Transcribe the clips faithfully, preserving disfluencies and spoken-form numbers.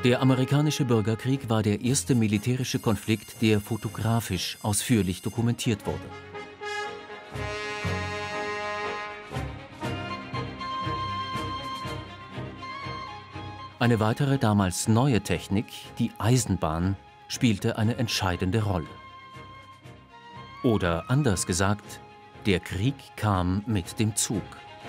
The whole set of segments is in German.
Der amerikanische Bürgerkrieg war der erste militärische Konflikt, der fotografisch ausführlich dokumentiert wurde. Eine weitere damals neue Technik, die Eisenbahn, spielte eine entscheidende Rolle. Oder anders gesagt, der Krieg kam mit dem Zug.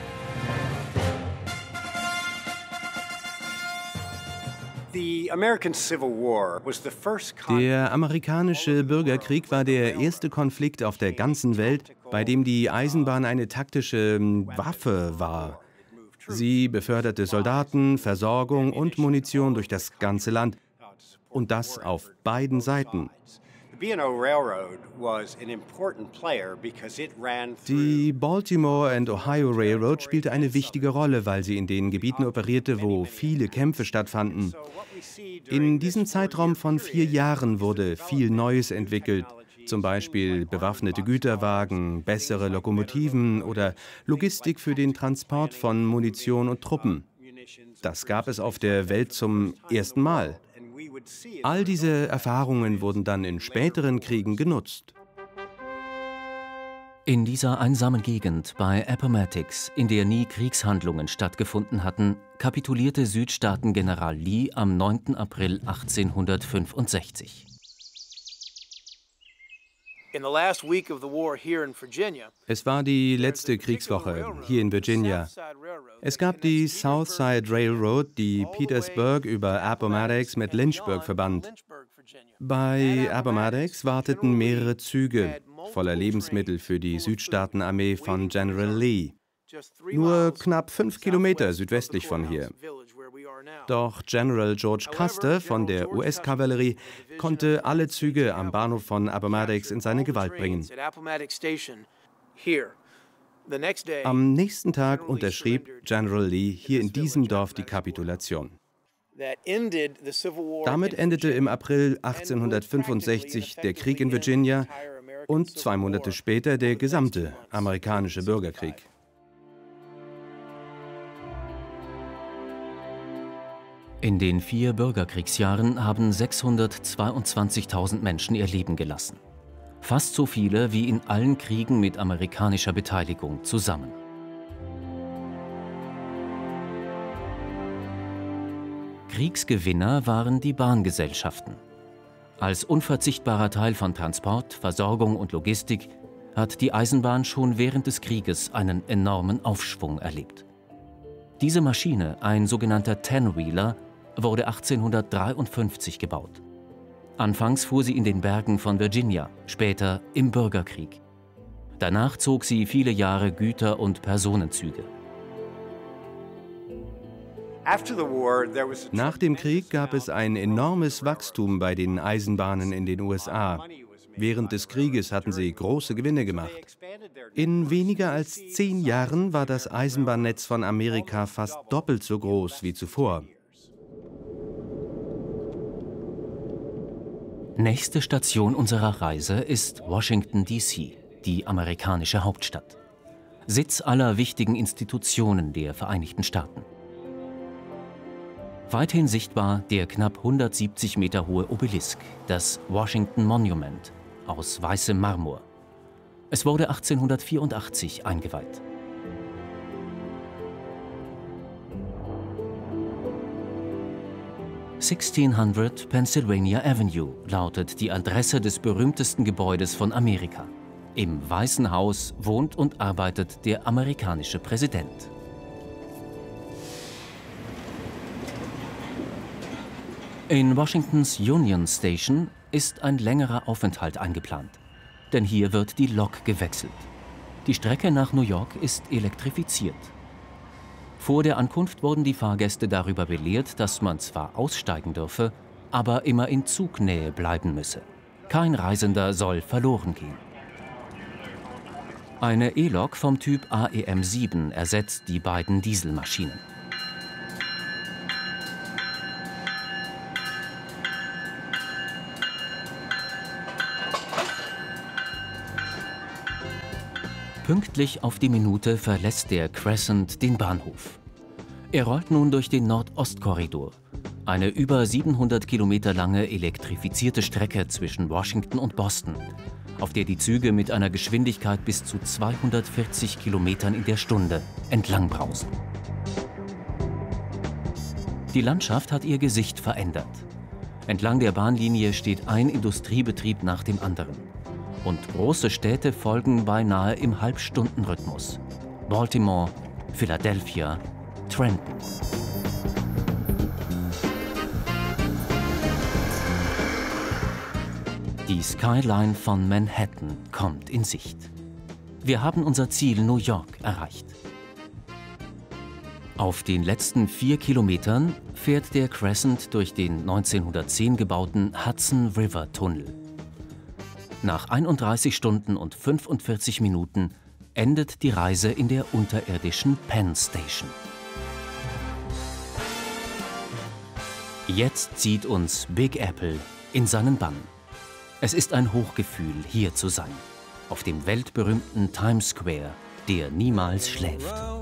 Der amerikanische Bürgerkrieg war der erste Konflikt auf der ganzen Welt, bei dem die Eisenbahn eine taktische Waffe war. Sie beförderte Soldaten, Versorgung und Munition durch das ganze Land. Und das auf beiden Seiten. Die Baltimore and Ohio Railroad spielte eine wichtige Rolle, weil sie in den Gebieten operierte, wo viele Kämpfe stattfanden. In diesem Zeitraum von vier Jahren wurde viel Neues entwickelt, zum Beispiel bewaffnete Güterwagen, bessere Lokomotiven oder Logistik für den Transport von Munition und Truppen. Das gab es auf der Welt zum ersten Mal. All diese Erfahrungen wurden dann in späteren Kriegen genutzt. In dieser einsamen Gegend bei Appomattox, in der nie Kriegshandlungen stattgefunden hatten, kapitulierte Südstaaten-General Lee am neunten April achtzehnhundertfünfundsechzig. Es war die letzte Kriegswoche hier in Virginia. Es gab die Southside Railroad, die Petersburg über Appomattox mit Lynchburg verband. Bei Appomattox warteten mehrere Züge voller Lebensmittel für die Südstaatenarmee von General Lee. Nur knapp fünf Kilometer südwestlich von hier. Doch General George Custer von der U S-Kavallerie konnte alle Züge am Bahnhof von Appomattox in seine Gewalt bringen. Am nächsten Tag unterschrieb General Lee hier in diesem Dorf die Kapitulation. Damit endete im April achtzehnhundertfünfundsechzig der Krieg in Virginia und zwei Monate später der gesamte amerikanische Bürgerkrieg. In den vier Bürgerkriegsjahren haben sechshundertzweiundzwanzigtausend Menschen ihr Leben gelassen. Fast so viele wie in allen Kriegen mit amerikanischer Beteiligung zusammen. Kriegsgewinner waren die Bahngesellschaften. Als unverzichtbarer Teil von Transport, Versorgung und Logistik hat die Eisenbahn schon während des Krieges einen enormen Aufschwung erlebt. Diese Maschine, ein sogenannter Ten-Wheeler, wurde achtzehnhundertdreiundfünfzig gebaut. Anfangs fuhr sie in den Bergen von Virginia, später im Bürgerkrieg. Danach zog sie viele Jahre Güter- und Personenzüge. Nach dem Krieg gab es ein enormes Wachstum bei den Eisenbahnen in den U S A. Während des Krieges hatten sie große Gewinne gemacht. In weniger als zehn Jahren war das Eisenbahnnetz von Amerika fast doppelt so groß wie zuvor. Nächste Station unserer Reise ist Washington, D C, die amerikanische Hauptstadt. Sitz aller wichtigen Institutionen der Vereinigten Staaten. Weithin sichtbar der knapp hundertsiebzig Meter hohe Obelisk, das Washington Monument, aus weißem Marmor. Es wurde achtzehnhundertvierundachtzig eingeweiht. sechzehnhundert Pennsylvania Avenue lautet die Adresse des berühmtesten Gebäudes von Amerika. Im Weißen Haus wohnt und arbeitet der amerikanische Präsident. In Washingtons Union Station ist ein längerer Aufenthalt eingeplant, denn hier wird die Lok gewechselt. Die Strecke nach New York ist elektrifiziert. Vor der Ankunft wurden die Fahrgäste darüber belehrt, dass man zwar aussteigen dürfe, aber immer in Zugnähe bleiben müsse. Kein Reisender soll verloren gehen. Eine E-Lok vom Typ A E M sieben ersetzt die beiden Dieselmaschinen. Pünktlich auf die Minute verlässt der Crescent den Bahnhof. Er rollt nun durch den Nordost-Korridor. Eine über siebenhundert Kilometer lange elektrifizierte Strecke zwischen Washington und Boston, auf der die Züge mit einer Geschwindigkeit bis zu zweihundertvierzig Kilometern in der Stunde entlangbrausen. Die Landschaft hat ihr Gesicht verändert. Entlang der Bahnlinie steht ein Industriebetrieb nach dem anderen. Und große Städte folgen beinahe im Halbstundenrhythmus. Baltimore, Philadelphia, Trenton. Die Skyline von Manhattan kommt in Sicht. Wir haben unser Ziel New York erreicht. Auf den letzten vier Kilometern fährt der Crescent durch den neunzehnhundertzehn gebauten Hudson River Tunnel. Nach einunddreißig Stunden und fünfundvierzig Minuten endet die Reise in der unterirdischen Penn Station. Jetzt zieht uns Big Apple in seinen Bann. Es ist ein Hochgefühl, hier zu sein, auf dem weltberühmten Times Square, der niemals schläft.